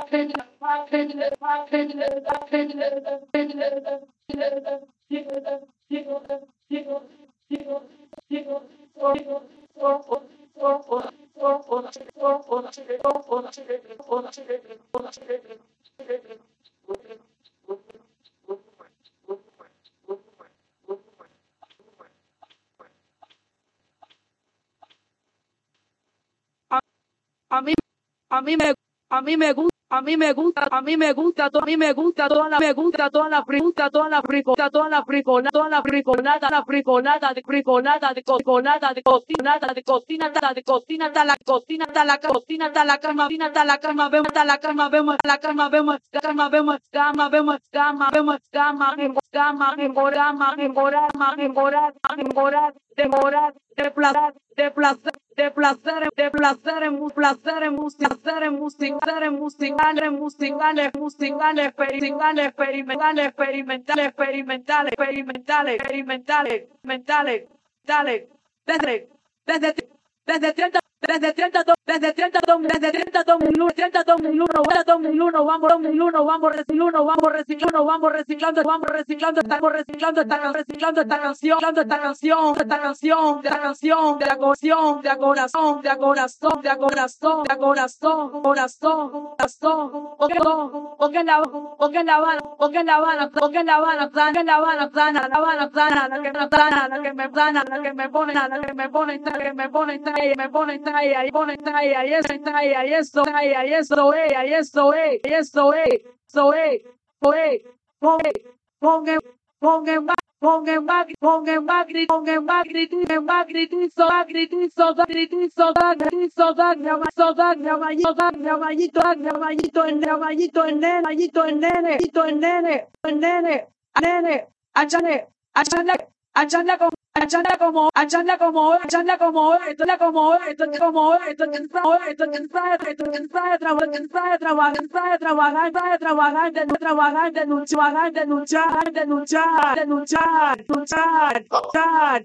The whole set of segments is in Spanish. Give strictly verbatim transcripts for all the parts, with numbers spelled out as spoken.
A mí, a mí me, a mí me gusta. A mí me gusta, a mí me gusta, a mí me gusta toda la, me gusta toda la fricolada, toda la fricolada, toda la fricolada, toda la fricolada, la fricolada de fricolada de cocinada de cocinada de cocina, de cocina, de la cocina, de la cocina, de la cama, de la cama, vemos, de la cama, vemos, la cama, vemos, cama, vemos, cama, vemos, cama, vemos, cama, cama, mejorar, mejorar, mejorar, mejorar, demorar, desplazar, desplazar, de placer, de placer, mu placer, musical, musical, musical, musical, musical, experimental, experimental, experimental, experimental, experimental, experimental, experimental, dale, desde, desde, desde treinta, desde treinta, desde treinta, desde treinta, dos mil uno, treinta, dos mil uno, dos mil uno, vamos, dos mil uno, vamos reciclando, vamos reciclando, vamos reciclando, vamos reciclando, estamos reciclando, estamos reciclando esta canción, esta canción, esta canción, de la canción, de la corazón, de la corazón, de la corazón, de la corazón, de la corazón, corazón, corazón, porque porque la, porque la Habana, porque la Habana, porque la Habana, porque la Habana, plana, la Habana, plana, la que me plana, la que me plana, la que me pone, la que me pone, la que me pone, me pone, y pone, y eso, y eso, y eso, y eso, y eso, eso, fue, ponga, ponga, ponga, ponga, ponga, magri, ponga, magri, ponga, magri, so, magri, so, magri, so, magri, so, so, caballito, caballito, caballito, el caballito, el nene, caballito, el nene, el nene, el nene, nene, achale, achale, achale como, achale como, achale como, achale como, esto es como, esto es como, esto es como, esto es esto es trabajar, trabajar, trabajar, trabajar, trabajar, de trabajar, de luchar, de luchar, de luchar, de luchar, luchar, luchar,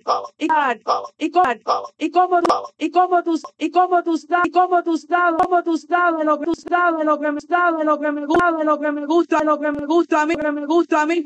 y y cómo y cómo tú y cómo tú sabes, y cómo tú sabes, cómo tú sabes lo que tú sabes, lo que me sabe, lo que me gusta, lo que me gusta, lo que me gusta a mí, lo que me gusta a mí.